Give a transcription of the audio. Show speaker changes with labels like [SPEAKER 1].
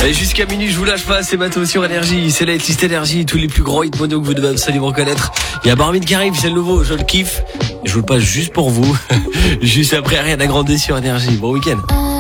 [SPEAKER 1] Et jusqu'à minuit, je vous lâche pas, c'est Mato sur Énergie. C'est la liste Énergie, tous les plus grands hits mono que vous devez absolument connaître. Il y a Barmin qui arrive, c'est le nouveau, je le kiffe. Et je vous le passe juste pour vous. Juste après, rien à grandir sur Énergie. Bon week-end.